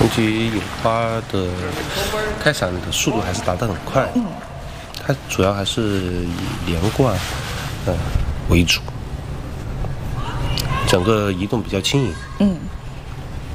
红旗引花的开伞的速度还是达得很快，它主要还是以连贯为主，整个移动比较轻盈。